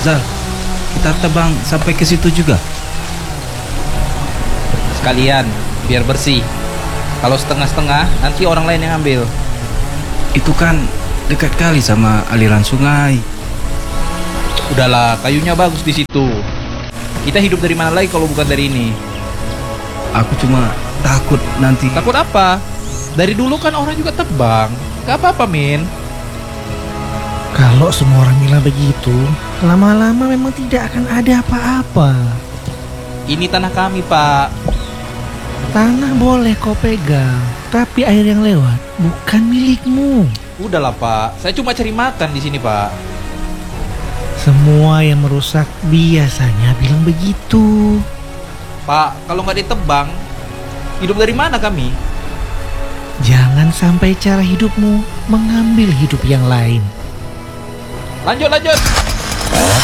Zal, kita tebang sampai ke situ juga. Sekalian, biar bersih. Kalau setengah-setengah, nanti orang lain yang ambil. Itu kan dekat kali sama aliran sungai. Udahlah, kayunya bagus di situ. Kita hidup dari mana lagi kalau bukan dari ini? Aku cuma takut nanti. Takut apa? Dari dulu kan orang juga tebang. Gak apa-apa, Min. Kalau semua orang bilang begitu, lama-lama memang tidak akan ada apa-apa. Ini tanah kami, Pak. Tanah boleh kau pegang, tapi air yang lewat bukan milikmu. Udahlah, Pak. Saya cuma cari makan di sini, Pak. Semua yang merusak biasanya bilang begitu. Pak, kalau nggak ditebang, hidup dari mana kami? Jangan sampai cara hidupmu mengambil hidup yang lain. Lanjut.